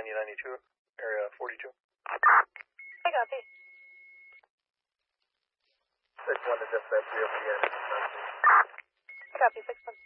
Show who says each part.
Speaker 1: 9092, area 42.
Speaker 2: I copy.
Speaker 1: 6-1 to dispatch, 3 OPN.
Speaker 2: I copy, 6-1.